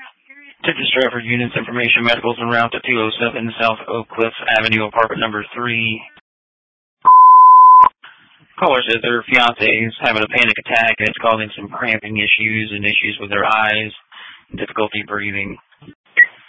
Ticket Stratford units information medicals en route to 207 South Oak Cliff Avenue, apartment number 3. Caller says their fiance is having a panic attack and it's causing some cramping issues and issues with their eyes and difficulty breathing.